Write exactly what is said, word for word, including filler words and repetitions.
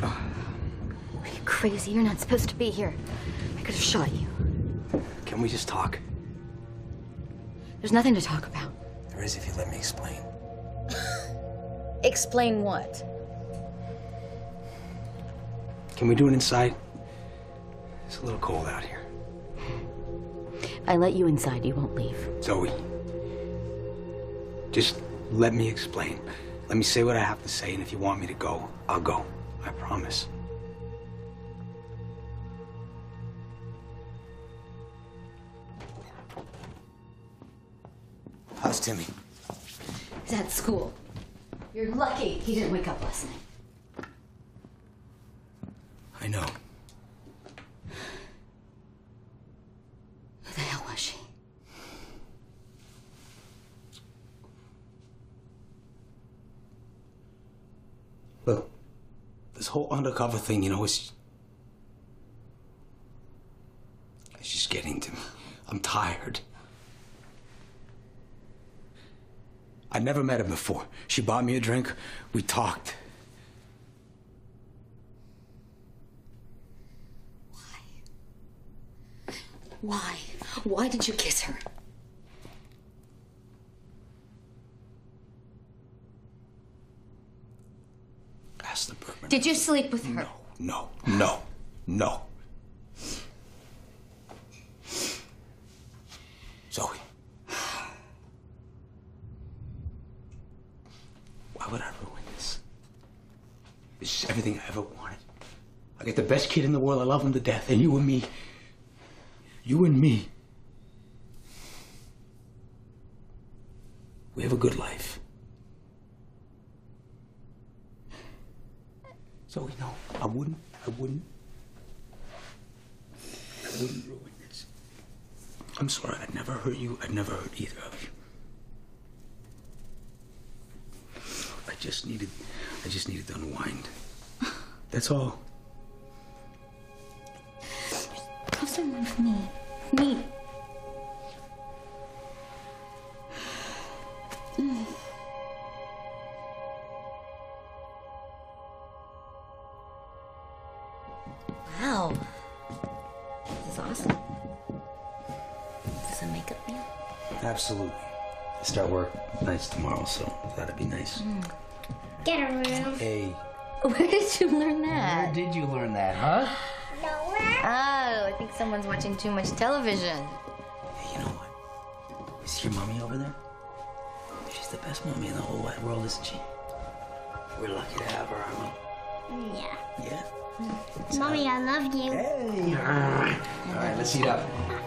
Are you crazy? You're not supposed to be here. I could have shot you. Can we just talk? There's nothing to talk about. There is if you let me explain. Explain what? Can we do it inside? It's a little cold out here. If I let you inside, you won't leave. Zoe, just let me explain. Let me say what I have to say, and if you want me to go, I'll go. I promise. How's Timmy? He's at school. You're lucky he didn't wake up last night. I know. Who the hell was she? Look, this whole undercover thing, you know, it's... It's just getting to me. I'm tired. I never met her before. She bought me a drink. We talked. Why? Why? Why did you kiss her? Ask the Bergman. Did you sleep with her? No, no, no, no. Zoe. Why would I ruin this? This is everything I ever wanted. I get the best kid in the world. I love him to death. And you and me. You and me. We have a good life. Zoe, no. I wouldn't. I wouldn't. I wouldn't ruin this. I'm sorry. I'd never hurt you. I'd never hurt either of you. I just needed, I just needed to unwind. That's all. Have someone for me. Me. Mm. Wow. This is awesome. Is this a makeup meal? Absolutely. I start work nights tomorrow, so that'd be nice. Mm. Get a room. Hey. Where did you learn that? Where did you learn that, huh? Nowhere. Oh, I think someone's watching too much television. Hey, you know what? You see your mommy over there? She's the best mommy in the whole wide world, isn't she? We're lucky to have her, aren't we? Yeah. Yeah? Mommy, I love you. Hey! All right, let's eat up.